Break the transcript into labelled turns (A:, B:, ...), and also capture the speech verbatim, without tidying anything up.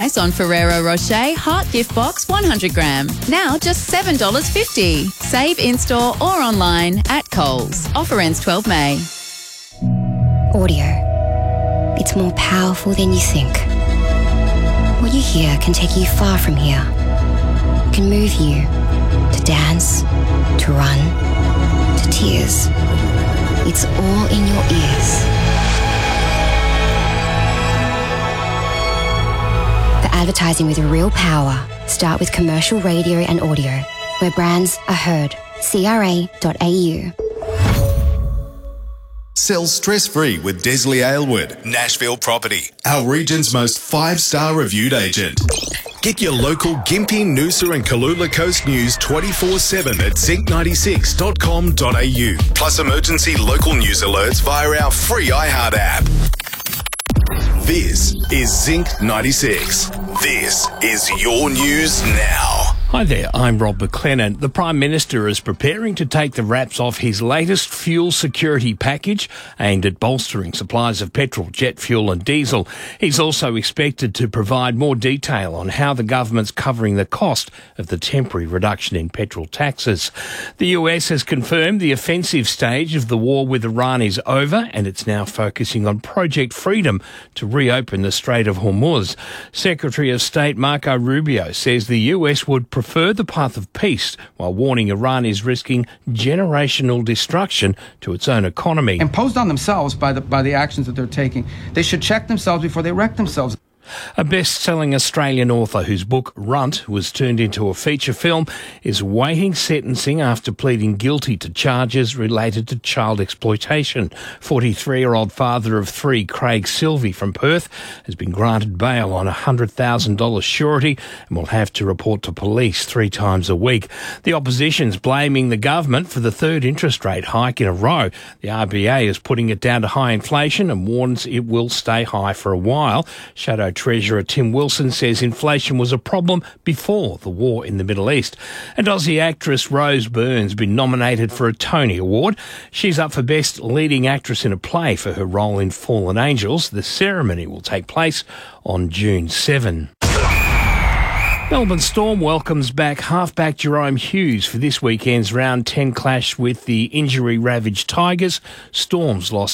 A: price on Ferrero Rocher Heart Gift Box one hundred gram. Now just seven dollars fifty. Save in-store or online at Coles. Offer ends twelve May.
B: Audio. It's more powerful than you think. What you hear can take you far from here. It can move you to dance, to run, to tears. It's all in your ears. The advertising with real power. Start with commercial radio and audio, where brands are heard. C R A dot A U.
C: Sell stress-free with Desley Aylward, Nashville Property, our region's most five-star reviewed agent. Get your local Gympie, Noosa and Kalula Coast news twenty-four seven at zinc ninety-six dot com dot a u. Plus emergency local news alerts via our free iHeart app. This is Zinc ninety-six. This is your news now.
D: Hi there, I'm Rob McLennan. The Prime Minister is preparing to take the wraps off his latest fuel security package aimed at bolstering supplies of petrol, jet fuel and diesel. He's also expected to provide more detail on how the government's covering the cost of the temporary reduction in petrol taxes. The U S has confirmed the offensive stage of the war with Iran is over and it's now focusing on Project Freedom to reopen the Strait of Hormuz. Secretary of State Marco Rubio says the U S would prefer the path of peace, while warning Iran is risking generational destruction to its own economy.
E: Imposed on themselves by the by the actions that they're taking. They should check themselves before they wreck themselves.
D: A best-selling Australian author whose book Runt was turned into a feature film is awaiting sentencing after pleading guilty to charges related to child exploitation. forty-three-year-old father of three, Craig Silvey from Perth, has been granted bail on a one hundred thousand dollars surety and will have to report to police three times a week. The opposition's blaming the government for the third interest rate hike in a row. The R B A is putting it down to high inflation and warns it will stay high for a while. Shadow Treasurer Tim Wilson says inflation was a problem before the war in the Middle East. And Aussie actress Rose Byrne's been nominated for a Tony Award. She's up for Best Leading Actress in a Play for her role in Fallen Angels. The ceremony will take place on June seventh. Melbourne Storm welcomes back halfback Jerome Hughes for this weekend's round ten clash with the injury-ravaged Tigers. Storm's lost